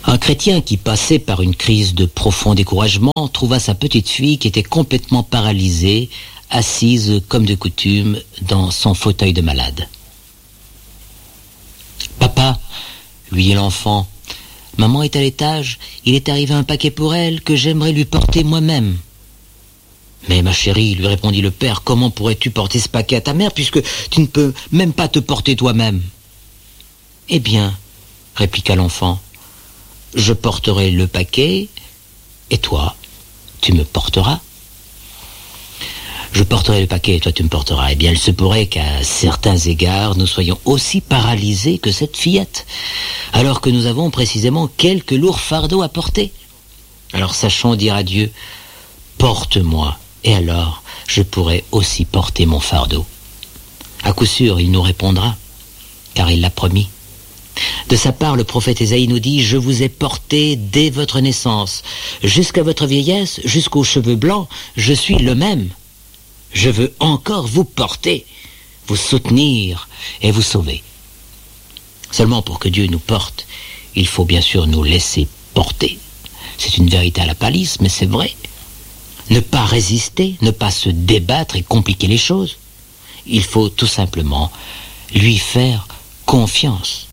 Un chrétien qui passait par une crise de profond découragement trouva sa petite fille qui était complètement paralysée, assise comme de coutume dans son fauteuil de malade. « Papa, lui dit l'enfant, maman est à l'étage, il est arrivé un paquet pour elle que j'aimerais lui porter moi-même. » « Mais ma chérie, lui répondit le père, comment pourrais-tu porter ce paquet à ta mère puisque tu ne peux même pas te porter toi-même ?»« Eh bien, répliqua l'enfant, je porterai le paquet et toi, tu me porteras. » Je porterai le paquet et toi tu me porteras. Eh bien, il se pourrait qu'à certains égards, nous soyons aussi paralysés que cette fillette, alors que nous avons précisément quelques lourds fardeaux à porter. Alors sachons dire à Dieu, porte-moi, et alors je pourrai aussi porter mon fardeau. À coup sûr, il nous répondra, car il l'a promis. De sa part, le prophète Ésaïe nous dit « Je vous ai porté dès votre naissance, jusqu'à votre vieillesse, jusqu'aux cheveux blancs, je suis le même. Je veux encore vous porter, vous soutenir et vous sauver. » Seulement pour que Dieu nous porte, il faut bien sûr nous laisser porter. C'est une vérité à la palisse, mais c'est vrai. Ne pas résister, ne pas se débattre et compliquer les choses. Il faut tout simplement lui faire confiance.